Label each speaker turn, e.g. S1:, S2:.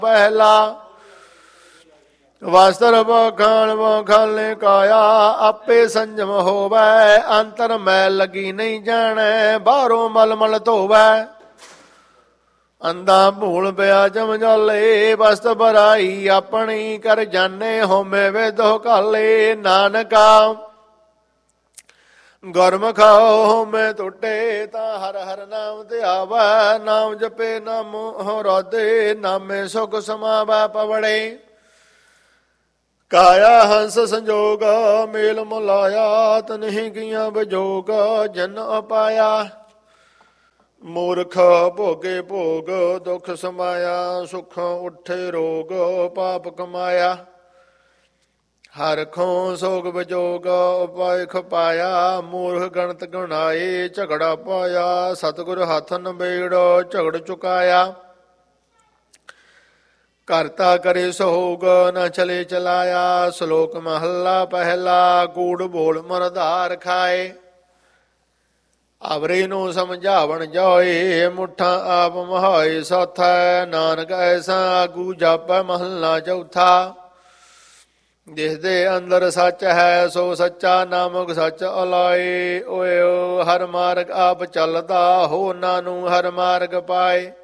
S1: ਪਹਿਲਾ ਵਸਤਰ ਖਾਲੇ ਕਾਇਆ ਆਪੇ ਸੰਜਮ ਹੋਵੈ ਅੰਤਰ ਮੈਲ ਲੱਗੀ ਨਹੀਂ ਜਾਣੈ ਬਾਹਰੋਂ ਮਲਮਲ ਧੋਵੈ ਅੰਦਾ ਭੂਲ ਪਿਆ ਜਮਜਾਲੇ ਵਸਤ ਬਰਾਈ ਆਪਣੀ ਕਰ ਜਾਣੇ ਹੋਮੇ ਵੇਦੋ ਕਾਲੇ ਨਾਨਕਾ ਗੁਰਮੁਖ ਹੋਮੇ ਟੁੱਟੇ ਤਾਂ ਹਰ ਹਰ ਨਾਮ ਧਿਆਵੈ ਨਾਮ ਜਪੇ ਨਾਮ ਰਾਧੇ ਨਾਮੇ ਸੁਖ ਸਮਾਵੈ ਪਵੜੇ ਕਾਇਆ ਹੰਸ ਸੰਜੋਗ ਮੇਲ ਮੁਲਾਇਆ ਤਨਹਿ ਕੀਆਂ ਬਜੋਗ ਜਨ ਅਪਾਇਆ ਮੂਰਖ ਭੋਗੇ ਭੋਗ ਦੁਖ ਸਮਾਇਆ ਸੁਖ ਉੱਠੇ ਰੋਗ ਪਾਪ ਕਮਾਇਆ ਹਰਖੋਂ ਸੋਗ ਬਜੋਗ ਉਪਾਇ ਖਪਾਇਆ ਮੂਰਖ ਗਣਤ ਗਣਾਏ ਝਗੜਾ ਪਾਇਆ ਸਤਿਗੁਰ ਹੱਥ ਨਬੇੜ ਝਗੜ ਚੁਕਾਇਆ ਕਰਤਾ ਕਰੇ ਸੋਗ ਨ ਚਲੇ ਚਲਾਇਆ ਸ਼ਲੋਕ ਮਹੱਲਾ ਪਹਿਲਾ ਕੂੜ ਬੋਲ ਮਰਧਾਰ ਖਾਏ ਅਵਰੇ ਨੂੰ ਸਮਝਾਵਣ ਜਾਏ ਮੁੱਠਾ ਆਪ ਮਹਾਏ ਸੋਥੈ ਨਾਨਕ ਐਸਾ ਆਗੂ ਜਾਪੈ ਮਹੱਲਾ ਚੌਥਾ ਜਿਸਦੇ ਅੰਦਰ ਸੱਚ ਹੈ ਸੋ ਸੱਚਾ ਨਾਮਕ ਸੱਚ ਅਲਾਏ ਓਏ ਹਰ ਮਾਰਗ ਆਪ ਚੱਲਦਾ ਹੋਰਨਾਂ ਨੂੰ ਹਰ ਮਾਰਗ ਪਾਏ